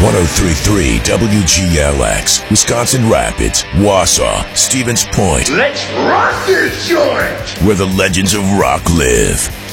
1033 WGLX, Wisconsin Rapids, Wausau, Stevens Point. Let's rock this joint! Where the legends of rock live.